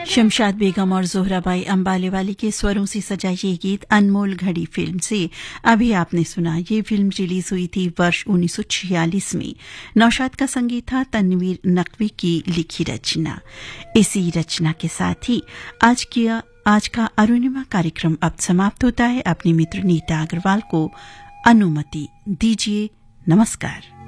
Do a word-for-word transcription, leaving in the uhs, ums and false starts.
शमशाद बेगम और जोहराबाई अंबालेवाली के स्वरों से सजा ये गीत अनमोल घड़ी फिल्म से अभी आपने सुना। ये फिल्म रिलीज हुई थी वर्ष उन्नीस सौ छियालीस में। नौशाद का संगीत था तनवीर नकवी की लिखी रचना। इसी रचना के साथ ही आज किया आज का अरुणिमा कार्यक्रम अब समाप्त होता है। अपनी मित्र नीता अग्रवाल को अनुमति दीजिए। नमस्कार।